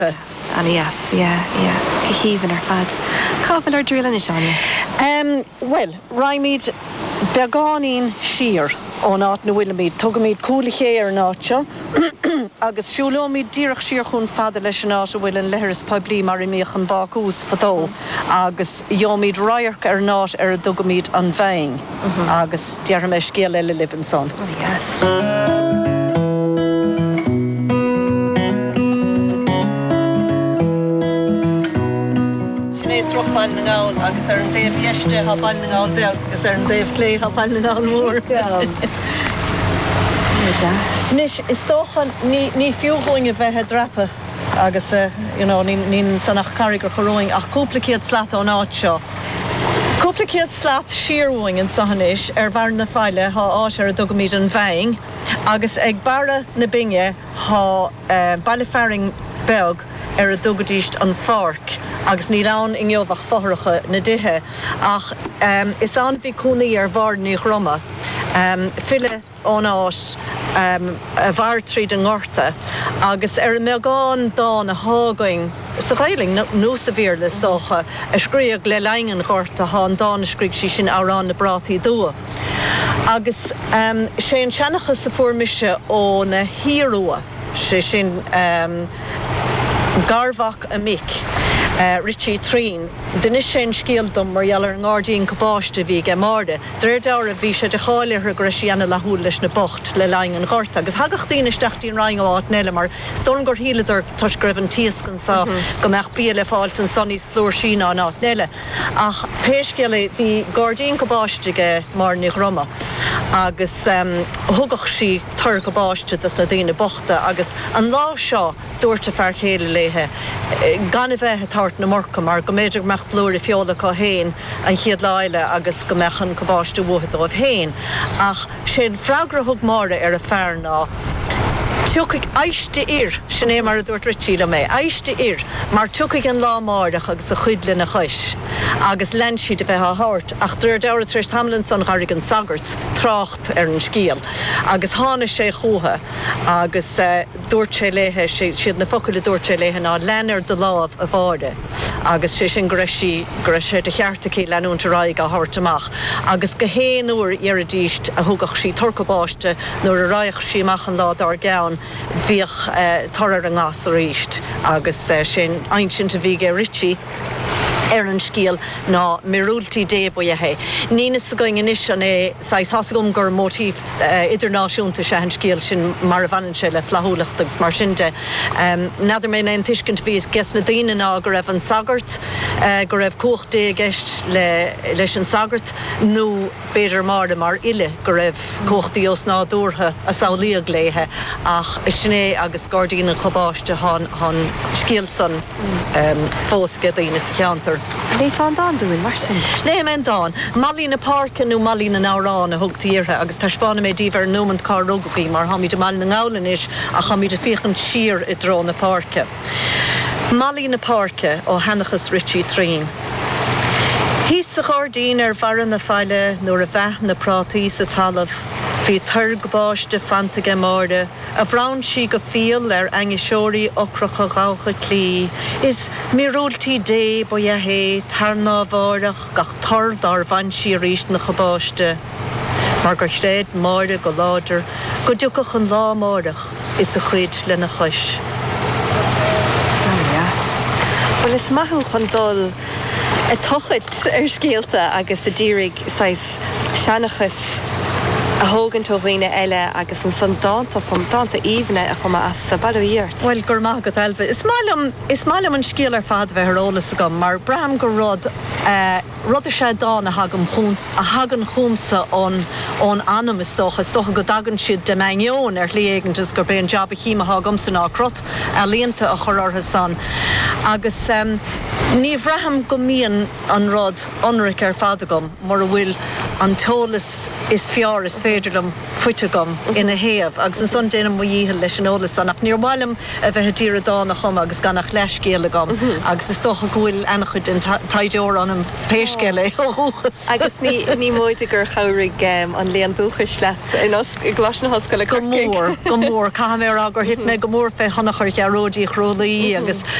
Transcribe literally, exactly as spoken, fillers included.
Alias, yeah, yeah. Cahívan ar fad. Cáfal ar drílan is Anya? Um, well, Raimid beganín sir ó nát na bhfuil tugamid cúlaché ar nátse agus siúlómid díreach sir chun fada leis an áit a bhfuil an lehirs poiblí mar i míoch an bacús fató agus jómid roiarc ar nát ar a tugamid an bhaing agus dearm é scéal eile libin son. Oh, yes. Ball na gáil agus ar an déobh dhéiste ha ball na gáil beag agus ar an déobh clé ha ball na gáil mór. Nis, is tóchan ní fiúchóing a bheithe drapa agus nín sanach carrigar choróing ach cúplacéad slat ó náit seo. Cúplacéad slat siarhóing an sahanis ar bhar na fáile ha áit ar a dogamid an bhaing agus ag bara na binge ha bailifering beag ar a dogadíist an farc agus ní lán in gheobhach fóthracha na dithe ach um, is an bhí cúnaí ar bhar ní chroma um, fille ón áit um, a bhar tríd an ngorta agus ar a meagán dá na hágaing sa bhailing nó sa bhír le dócha a scríag le lein an ngorta há an dá na scríg sí sin árán na brátaí dua agus um, sé an seanachas sa fuairmise ó na híróa sé sin um, Garvach a mic uh, Richie Treen den is sé scéaldum mar dheallar an gádaíon cabáiste bhí ge marde. Dréir deara bhí sé de cháilir gur síanana lethúil leis na bocht le lein an gharta agus hagach daoine isteachtaí an raing áit neile mar stón gur híladar tuis greibh an tíoscan sa go meach bí le fáilt an sonníos flúr sína an áit neile ach péisceala bhí gádaíon cabáiste ge mar ní Roma agus um, thugach sí tar cabáiste das na daoine bochta agus an lá seo dúirte fear chéile léthe gan a bheithe tart na morca mar go méidir meach blúir i fiola có héin an chiad láile agus go mechan cabáiste bhuaithe dóibh héin ach sé freigra thug mára ar a fear ná tucaigh aiste ir sin é mar a dúirt Richie le mé aiste ir mar tucaigh an lá máireach agus a chuidle na chuis agus len siad a bheith a thabhairt ach dúir deara Trish Hamlinson chairigh an sagart trácht ar an scíal agus tháina sé chutha agus uh, dúirt sé léthe siad na focail a dúirt sé léthe ná lenar de lámh a bháde agus sé sin greisi greisi de cheartaí leúnta raig a thabhairt amach agus go héan uair ar a díist a thugach sí torcabáiste nuair a raich sí amach an lá ar gceann bhíoch uh, torar an ngás a ríist agus uh, sin einsinta bhí ge Richie ar an scíal ná mirúltaí débuithe. Nína sa going inis an é sais hasagum gur mótíh uh, idirnáisiúnta sé an scíal sin mar a bhanan sé le flathúlacht agus mar sinnte. Um, Nadidir mé na an tuiscint bhís ges na daoine ná go raibh an sagart, uh, go raibh cuachtaí gist le, leis an sagart, nó beidir mar mar ile go raibh cuachtaí os ná dúrtha a saolaíag léthe ach sinné agus gádaíon an chobáiste hán scíal san um, fósca daoine sa cheantar. Lé fan dan dúin mar sin. Lé men dan. Malí na parca nó malí na nárán a thugtíirthe agus taspána mé díomh ar nómant cá rugaí mar ha míid a mal na ngálan is a cha míid a fiochan sír i dró na parca. Malí na parca ó Hanachas Richie Treen. Hí sa gádaín ar bharan na fáile nuair a bheith na prátaí sa talamh hí turgbáiste fanta ge máde a bhrawn si go fial ar angisóirí ocracha gácha clí is mirúltaí dé bo a hé tar nábhárach gach tar dar bhain si ríist na chabáiste mar gur shréad máde go láidir go dúcach an lá márach is a chuid le na chuis. Well is maithú chun dul a tochid ar scéalta agus a dírig sais seanachas a hógan tó bhíine eile agus an san dáanta chum dáanta íomhne a chum as sa bailíart. Well gur mágad elbh. Is málam is málam an scéal ar fad bheith rólas agam mar braham go rud uh, rud a sé dána hagam chúns a hagan chúmsa ón ón anam is dóchas dócha go dagan siad de mainión ar liéigentas gur béon jab a chima hagam san ácrot a líonta a chur ortha san. Agus um, ní bhraham go míon an rud onric ar fad agam mar a bhfuil an tolas is fiar is féidirlam fuite gom ina héamh agus an son déanam mo dhíhil leis an ólas annach níormáilm a bheit díra dána chum agus ganach leiscéala gom agus is docha gúil annachchuid in taideor an an péiscéala óchas. Agus ní ní móide gur chairigh um, an léon buchas leat in os i glas na hoscoile go mór go mór cha mé agur hit me go mór fé hannachir cearódí chrolaí agus